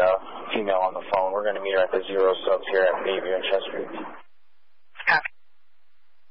female on the phone. We're going to meet her at the Zero Subs here at